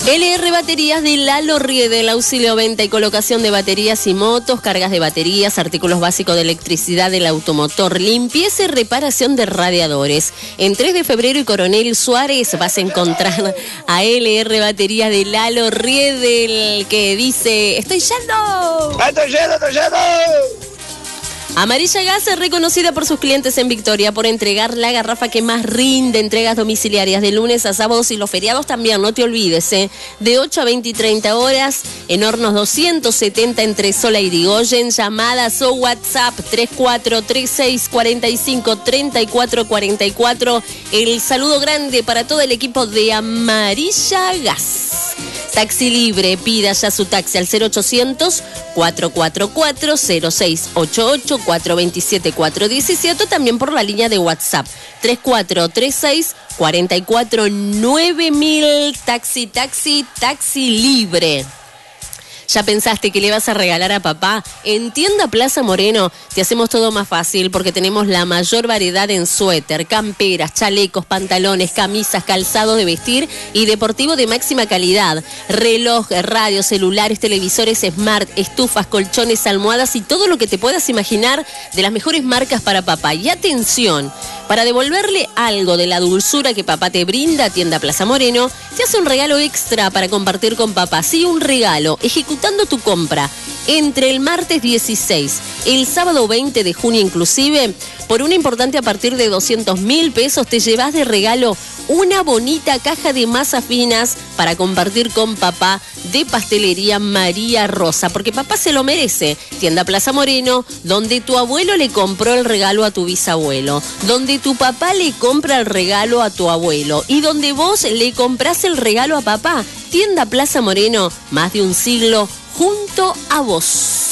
LR Baterías de Lalo Riedel, auxilio, venta y colocación de baterías y motos, cargas de baterías, artículos básicos de electricidad del automotor, limpieza y reparación de radiadores. En 3 de febrero y Coronel Suárez vas a encontrar a LR Baterías de Lalo Riedel, que dice: ¡estoy yendo! ¡Estoy yendo! Amarilla Gas es reconocida por sus clientes en Victoria por entregar la garrafa que más rinde. Entregas domiciliarias de lunes a sábados y los feriados también, no te olvides, de 8 a 20 y 30 horas, en hornos 270 entre Sola y Irigoyen. Llamadas o WhatsApp 3436453444. El saludo grande para todo el equipo de Amarilla Gas. Taxi Libre, pida ya su taxi al 0800-444-0688, 427-417, también por la línea de WhatsApp 3436-449000. Taxi Libre. ¿Ya pensaste que le vas a regalar a papá? En Tienda Plaza Moreno te hacemos todo más fácil porque tenemos la mayor variedad en suéter, camperas, chalecos, pantalones, camisas, calzados de vestir y deportivo de máxima calidad. Reloj, radio, celulares, televisores smart, estufas, colchones, almohadas y todo lo que te puedas imaginar de las mejores marcas para papá. Y atención, para devolverle algo de la dulzura que papá te brinda, Tienda Plaza Moreno te hace un regalo extra para compartir con papá. Sí, un regalo. Ejecutando tu compra entre el martes 16, el sábado 20 de junio inclusive, por un importante a partir de 200.000 pesos, te llevas de regalo una bonita caja de masas finas para compartir con papá de Pastelería María Rosa, porque papá se lo merece. Tienda Plaza Moreno, donde tu abuelo le compró el regalo a tu bisabuelo, donde tu papá le compra el regalo a tu abuelo y donde vos le comprás el regalo a papá. Tienda Plaza Moreno, más de un siglo junto a vos.